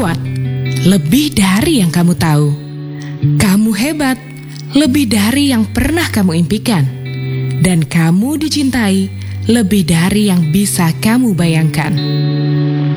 kuat, lebih dari yang kamu tahu. Kamu hebat, lebih dari yang pernah kamu impikan. Dan kamu dicintai, lebih dari yang bisa kamu bayangkan.